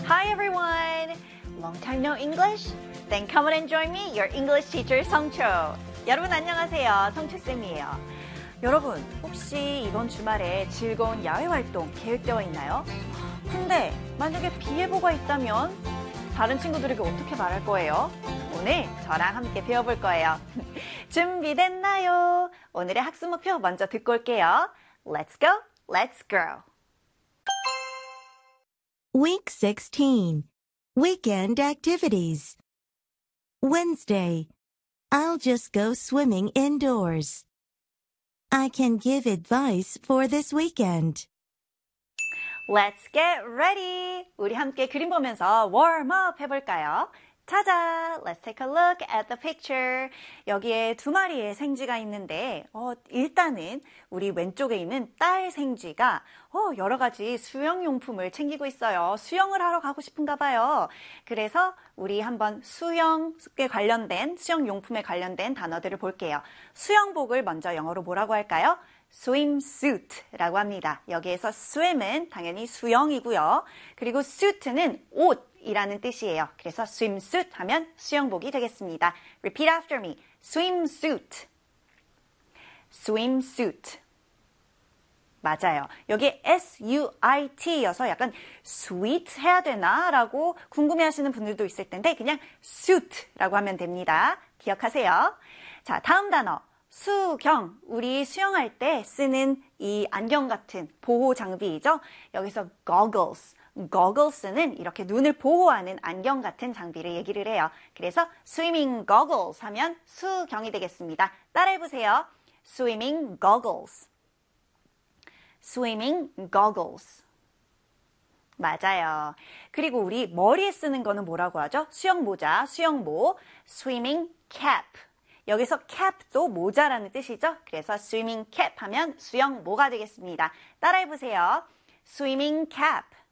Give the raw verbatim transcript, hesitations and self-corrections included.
Hi everyone! Long time no English? Then come on and join me, your English teacher 성초. 여러분 안녕하세요. 성초쌤이에요. 여러분 혹시 이번 주말에 즐거운 야외 활동 계획되어 있나요? 근데 만약에 비 예보가 있다면 다른 친구들에게 어떻게 말할 거예요? 오늘 저랑 함께 배워볼 거예요. 준비됐나요? 오늘의 학습 목표 먼저 듣고 올게요. Let's go, let's grow. Week sixteen. Weekend activities. Wednesday. I'll just go swimming indoors. I can give advice for this weekend. Let's get ready. 우리 함께 그림 보면서 warm up 해볼까요? 짜잔! Let's take a look at the picture. 여기에 두 마리의 생쥐가 있는데 어, 일단은 우리 왼쪽에 있는 딸 생쥐가 어, 여러 가지 수영용품을 챙기고 있어요. 수영을 하러 가고 싶은가 봐요. 그래서 우리 한번 수영에 관련된, 수영용품에 관련된 단어들을 볼게요. 수영복을 먼저 영어로 뭐라고 할까요? swimsuit라고 합니다. 여기에서 swim은 당연히 수영이고요. 그리고 suit는 옷이라는 뜻이에요. 그래서 swimsuit 하면 수영복이 되겠습니다. Repeat after me. swimsuit. swimsuit. 맞아요. 여기 S-U-I-T여서 약간 sweet 해야 되나? 라고 궁금해하시는 분들도 있을 텐데 그냥 suit라고 하면 됩니다. 기억하세요. 자, 다음 단어. 수경, 우리 수영할 때 쓰는 이 안경 같은 보호 장비이죠. 여기서 goggles, goggles는 이렇게 눈을 보호하는 안경 같은 장비를 얘기를 해요. 그래서 swimming goggles 하면 수경이 되겠습니다. 따라해보세요. swimming goggles, swimming goggles. 맞아요. 그리고 우리 머리에 쓰는 거는 뭐라고 하죠? 수영모자, 수영모, swimming cap. 여기서 cap도 모자라는 뜻이죠. 그래서 swimming cap 하면 수영모가 되겠습니다. 따라해보세요. swimming cap,